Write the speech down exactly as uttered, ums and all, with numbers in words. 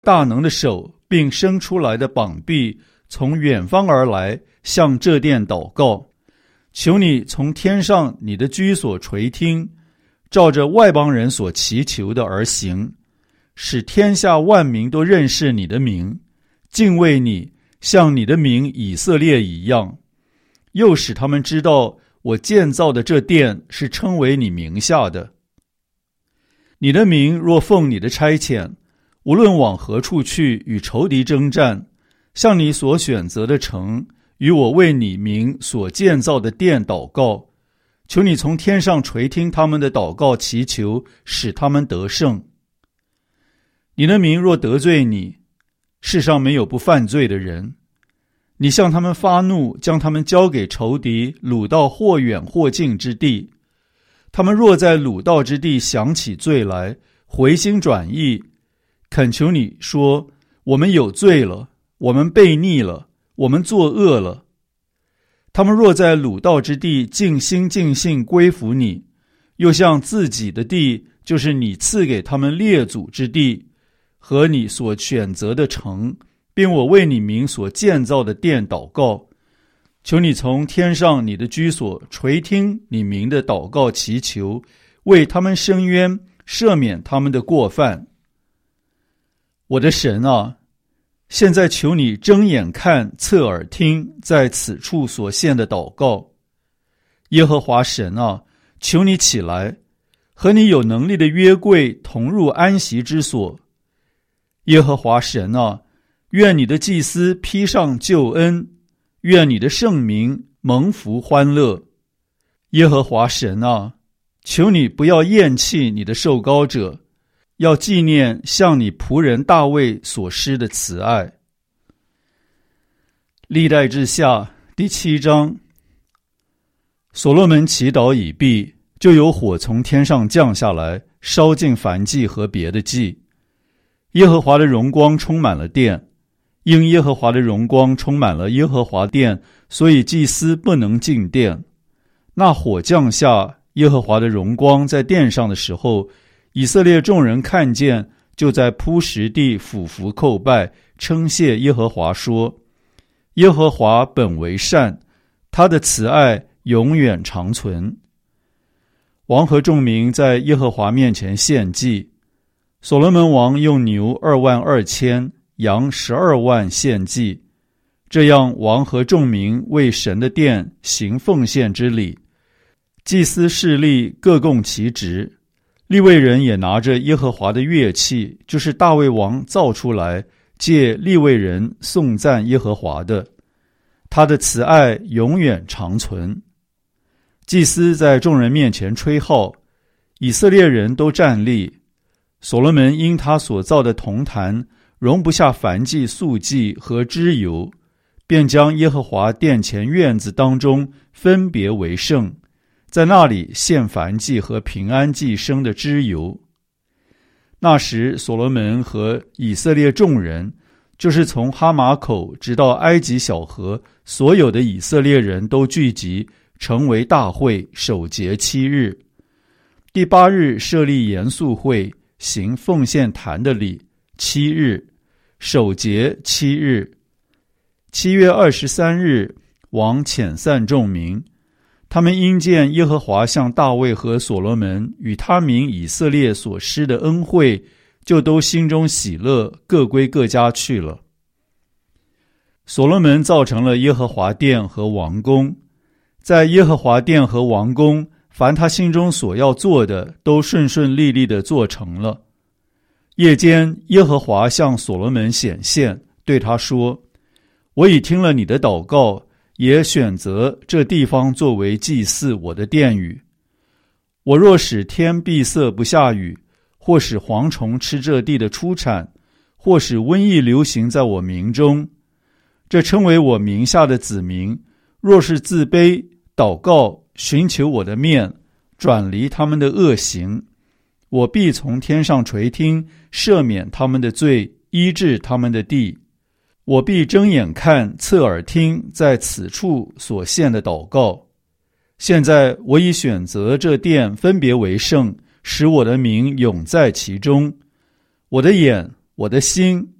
大能的手并伸出来的膀臂从远方而来，向这殿祷告。求你从天上你的居所垂听，照着外邦人所祈求的而行，使天下万民都认识你的名，敬畏你，像你的名以色列一样。又使他们知道我建造的这殿是称为你名下的。你的名若奉你的差遣，无论往何处去与仇敌征战，向你所选择的城，与我为你名所建造的殿祷告，求你从天上垂听他们的祷告祈求，使他们得胜。你的名若得罪你，世上没有不犯罪的人。你向他们发怒，将他们交给仇敌，掳到或远或近之地。他们若在掳到之地想起罪来，回心转意，恳求你说，我们有罪了，我们悖逆了，我们作恶了。他们若在掳到之地尽心尽性归服你，又向自己的地，就是你赐给他们列祖之地和你所选择的城，并我为你名所建造的殿祷告，求你从天上你的居所垂听你名的祷告祈求，为他们伸冤，赦免他们的过犯。我的神啊，现在求你睁眼看，侧耳听，在此处所献的祷告。耶和华神啊，求你起来，和你有能力的约柜同入安息之所。耶和华神啊，愿你的祭司披上救恩，愿你的圣名蒙福欢乐。耶和华神啊，求你不要厌弃你的受膏者，要纪念向你仆人大卫所施的慈爱。历代志下第七章。所罗门祈祷已毕，就有火从天上降下来，烧尽燔祭和别的祭。耶和华的荣光充满了殿，因耶和华的荣光充满了耶和华殿，所以祭司不能进殿。那火降下，耶和华的荣光在殿上的时候，以色列众人看见，就在铺石地俯伏叩拜，称谢耶和华说，耶和华本为善，他的慈爱永远长存。王和众民在耶和华面前献祭，所罗门王用牛二万二千，羊十二万献祭。这样王和众民为神的殿行奉献之礼，祭司侍立各供其职，利未人也拿着耶和华的乐器，就是大卫王造出来，借利未人颂赞耶和华的，他的慈爱永远长存。祭司在众人面前吹号，以色列人都站立。所罗门因他所造的铜坛容不下燔祭、素祭和脂油，便将耶和华殿前院子当中分别为圣，在那里献燔祭和平安祭生的脂油。那时所罗门和以色列众人，就是从哈马口直到埃及小河，所有的以色列人都聚集，成为大会，守节七日。第八日设立严肃会，行奉献坛的礼，七日，守节七日。七月二十三日，王遣散众民，他们因见耶和华向大卫和所罗门与他民以色列所施的恩惠，就都心中喜乐，各归各家去了。所罗门造成了耶和华殿和王宫，在耶和华殿和王宫，凡他心中所要做的，都顺顺利利地做成了。夜间，耶和华向所罗门显现，对他说，我已听了你的祷告，也选择这地方作为祭祀我的殿宇。我若使天闭塞不下雨，或使蝗虫吃这地的出产，或使瘟疫流行在我民中，这称为我名下的子民，若是自卑祷告，寻求我的面，转离他们的恶行，我必从天上垂听，赦免他们的罪，医治他们的地。我必睁眼看，侧耳听，在此处所献的祷告。现在我已选择这殿分别为圣，使我的名永在其中。我的眼、 我的心